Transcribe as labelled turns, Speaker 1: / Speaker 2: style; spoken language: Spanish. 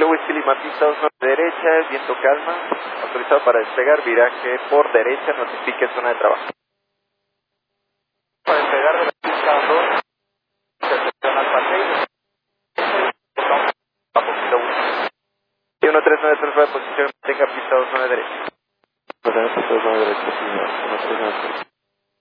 Speaker 1: Whisky Lima, pista 29 derecha, viento calma, autorizado para despegar, viraje por derecha, notifique zona de trabajo. Para despegar de la pista 2, recepción al paseo, a poquito 139 de posición, tenga pista 29 derecha.
Speaker 2: Pista 29 derecha, sí, 139.